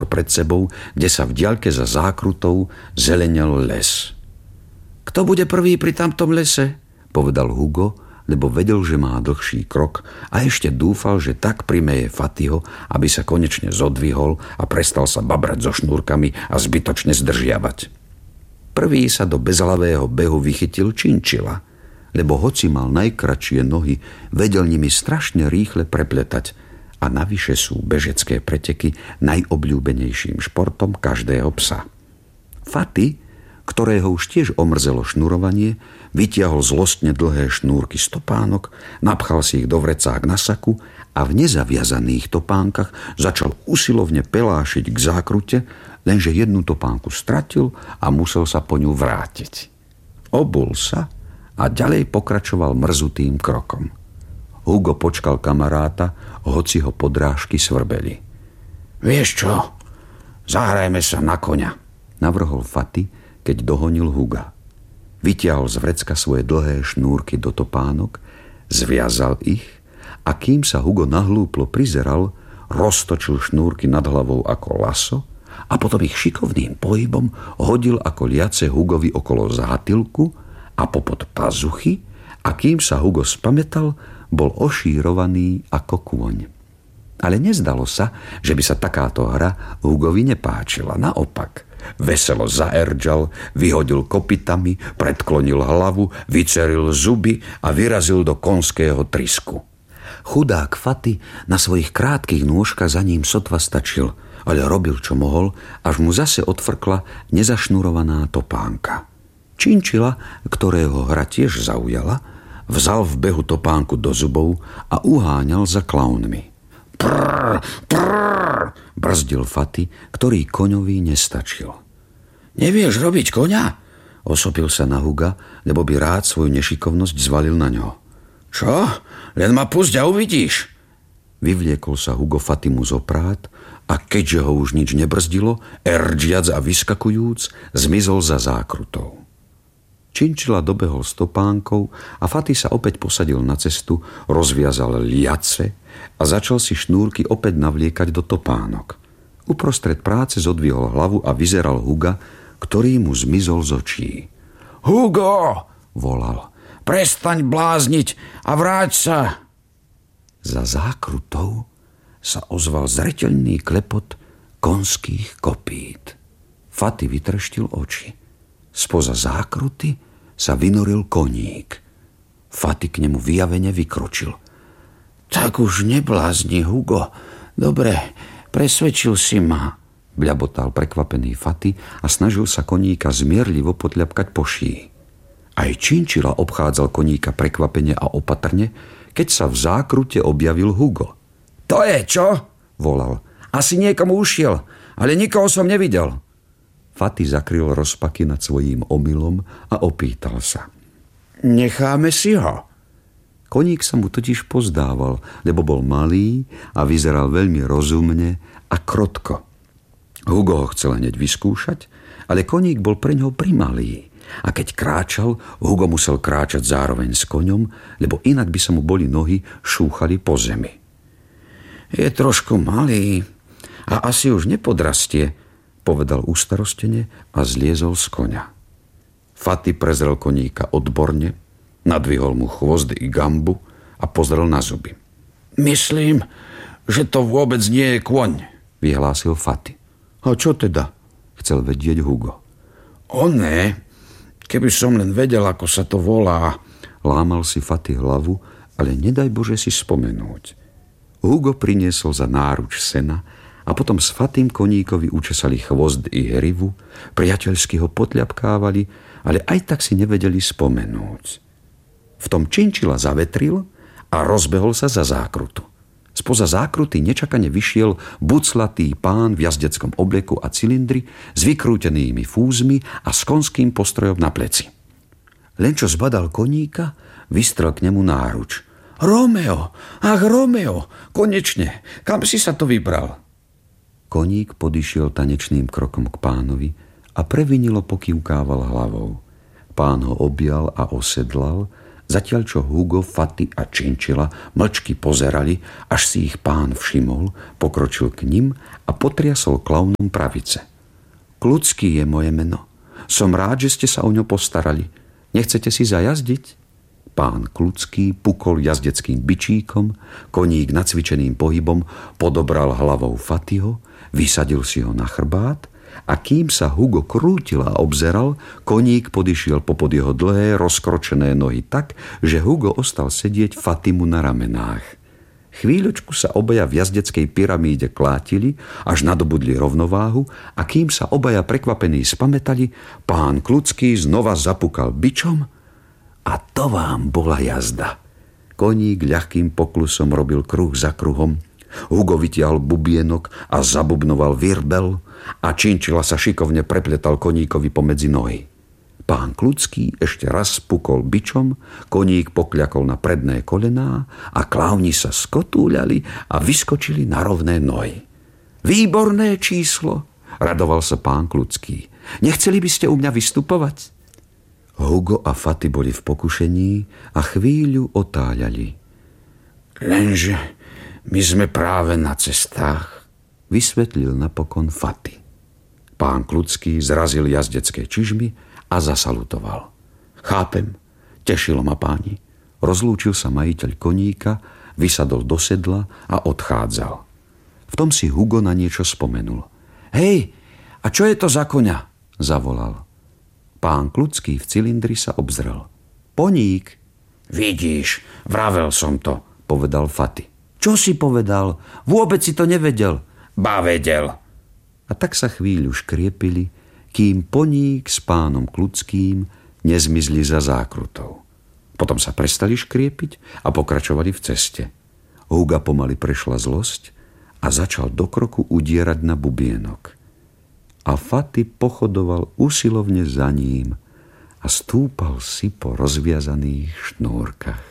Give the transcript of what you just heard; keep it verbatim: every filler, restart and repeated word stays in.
kúsok pred sebou, kde sa v diaľke za zákrutou zelenel les. Kto bude prvý pri tamtom lese? Povedal Hugo, lebo vedel, že má dlhší krok a ešte dúfal, že tak primeje Fatiho, aby sa konečne zodvihol a prestal sa babrať so šnúrkami a zbytočne zdržiavať. Prvý sa do bezhlavého behu vychytil Činčila, lebo hoci mal najkratšie nohy, vedel nimi strašne rýchle prepletať a navyše sú bežecké preteky najobľúbenejším športom každého psa. Fati, ktorého už tiež omrzelo šnurovanie, vytiahol zlostne dlhé šnúrky z topánok, napchal si ich do vrecák na saku a v nezaviazaných topánkach začal usilovne pelášiť k zákrute, lenže jednu topánku stratil a musel sa po ňu vrátiť. Obul sa a ďalej pokračoval mrzutým krokom. Hugo počkal kamaráta, hoci ho podrážky svrbeli. Vieš čo? Zahrajme sa na koňa, navrhol Fati, keď dohonil Huga. Vytiahol z vrecka svoje dlhé šnúrky do topánok, zviazal ich a kým sa Hugo nahlúplo prizeral, roztočil šnúrky nad hlavou ako laso a potom ich šikovným pohybom hodil ako liace Hugovi okolo zátilku a popod pazuchy a kým sa Hugo spamätal, bol ošírovaný ako kôň. Ale nezdalo sa, že by sa takáto hra Hugovi nepáčila. Naopak, veselo zaerdžal, vyhodil kopytami, predklonil hlavu, vyceril zuby a vyrazil do konského trysku. Chudák Fati na svojich krátkych nôžkach za ním sotva stačil, ale robil, čo mohol, až mu zase odfrkla nezašnurovaná topánka. Činčila, ktorého hra tiež zaujala, vzal v behu topánku do zubov a uháňal za klaunmi. Prrr, prrr, brzdil Fati, ktorý koňovi nestačil. Nevieš robiť koňa? Osopil sa na Huga, lebo by rád svoju nešikovnosť zvalil na ňo. Čo? Len ma pusť a uvidíš. Vyvliekol sa Hugo Fatimu zoprát a keďže ho už nič nebrzdilo, erdžiac a vyskakujúc, zmizol za zákrutou. Činčila dobehol s topánkou a Fati sa opäť posadil na cestu, rozviazal liace a začal si šnúrky opäť navliekať do topánok. Uprostred práce zodvihol hlavu a vyzeral Huga, ktorý mu zmizol z očí. Hugo! Volal. Prestaň blázniť a vráť sa! Za zákrutou sa ozval zreteľný klepot konských kopít. Fati vytreštil oči. Spoza zákruty sa vynoril koník. Fati k nemu vyjavene vykročil. Tak už neblázni, Hugo. Dobre, presvedčil si ma, bľabotal prekvapený Fati a snažil sa koníka zmierlivo potľapkať po šíji. Aj Činčila obchádzal koníka prekvapene a opatrne, keď sa v zákrute objavil Hugo. To je čo? Volal. Asi niekomu ušiel, ale nikoho som nevidel. Fati zakryl rozpaky nad svojím omylom a opýtal sa. Necháme si ho? Koník sa mu totiž pozdával, lebo bol malý a vyzeral veľmi rozumne a krotko. Hugo ho chcel hneď vyskúšať, ale koník bol pre ňoho primalý. A keď kráčal, Hugo musel kráčať zároveň s koňom, lebo inak by sa mu boli nohy šúchali po zemi. Je trošku malý a asi už nepodrastie, povedal ustarostene a zliezol z koňa. Fati prezrel koníka odborne, nadvihol mu chvost i gambu a pozrel na zuby. Myslím, že to vôbec nie je kôň, vyhlásil Fati. A čo teda? Chcel vedieť Hugo. O ne, keby som len vedel, ako sa to volá. Lámal si Fati hlavu, ale nedaj Bože si spomenúť. Hugo priniesol za náruč sena a potom s Fatim koníkovi učesali chvost i hrivu, priateľsky ho potľapkávali, ale aj tak si nevedeli spomenúť. V tom Činčila zavetril a rozbehol sa za zákrutu. Spoza zákruty nečakane vyšiel buclatý pán v jazdeckom obleku a cylindri s vykrútenými fúzmi a s konským postrojom na pleci. Len čo zbadal koníka, vystrel k nemu náruč. Romeo, ach Romeo, konečne, kam si sa to vybral? Koník podišiel tanečným krokom k pánovi a previnilo pokývkával hlavou. Pán ho objal a osedlal Zatiaľ čo Hugo, Fati a Činčila mlčky pozerali, až si ich pán všimol, pokročil k nim a potriasol klaunom pravice. Klucký je moje meno. Som rád, že ste sa o ňo postarali. Nechcete si zajazdiť? Pán Klucký pukol jazdeckým bičíkom, koník nacvičeným pohybom podobral hlavou Fatiho, vysadil si ho na chrbát a kým sa Hugo krútil a obzeral, koník podišiel popod jeho dlhé, rozkročené nohy tak, že Hugo ostal sedieť Fatimu na ramenách. Chvíľočku sa obaja v jazdeckej pyramíde klátili, až nadobudli rovnováhu a kým sa obaja prekvapení spamätali, pán Klucký znova zapukal bičom a to vám bola jazda. Koník ľahkým poklusom robil kruh za kruhom, Hugo vytiahol bubienok a zabubnoval virbel a Činčila sa šikovne prepletal koníkovi pomedzi nohy. Pán Klucký ešte raz pukol bičom, koník pokľakol na predné kolená a klauni sa skotúľali a vyskočili na rovné nohy. Výborné číslo, radoval sa pán Klucký. Nechceli by ste u mňa vystupovať? Hugo a Fati boli v pokušení a chvíľu otáľali. Lenže my sme práve na cestách, vysvetlil napokon Fati. Pán Klucký zrazil jazdecké čižmy a zasalutoval. Chápem, tešilo ma páni. Rozlúčil sa majiteľ koníka, vysadol do sedla a odchádzal. V tom si Hugo na niečo spomenul. Hej, a čo je to za koňa? Zavolal. Pán Klucký v cylindri sa obzrel. Poník. Vidíš, vravel som to, povedal Fati. Čo si povedal? Vôbec si to nevedel. Ba vedel. A tak sa chvíľu škriepili, kým poník s pánom Kluckým nezmizli za zákrutou. Potom sa prestali škriepiť a pokračovali v ceste. Huga pomaly prešla zlosť a začal do kroku udierať na bubienok. A Fati pochodoval usilovne za ním a stúpal si po rozviazaných šnúrkach.